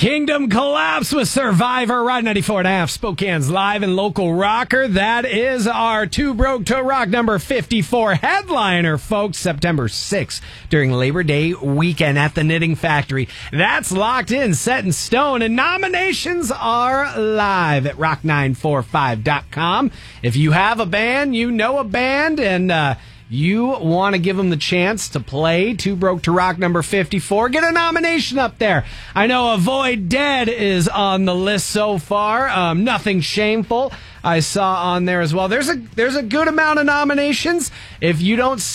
Kingdom Collapse with Survivor, Ride 94.5, Spokane's live and local rocker. That is our Too Broke to Rock number 54 headliner, folks, September 6th during Labor Day weekend at the Knitting Factory. That's locked in, set in stone, and nominations are live at rock945.com. If you have a band, you know a band, and you want to give them the chance to play Too Broke to Rock number 54, get a nomination up there. I know Avoid Dead is on the list so far. Nothing Shameful I saw on there as well. There's a good amount of nominations. If you don't